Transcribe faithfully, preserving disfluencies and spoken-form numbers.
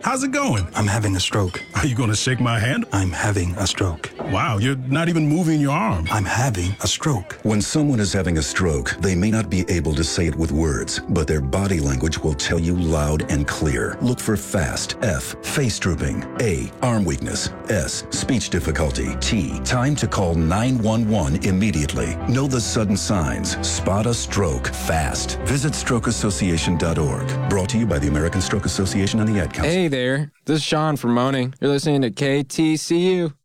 How's it going? I'm having a stroke. Are you going to shake my hand? I'm having a stroke. Wow, you're not even moving your arm. I'm having a stroke. When someone is having a stroke, they may not be able to say it with words, but their body language will tell you loud and clear. Look for FAST. F. Face drooping. A. Arm weakness. S. Speech difficulty. T. Time to call nine one one immediately. Know the sudden signs. Spot a stroke fast. Visit stroke association dot org. Brought to you by the American Stroke Association and the Ad Council. Hey there, this is Sean from Moaning. You're listening to K T C U.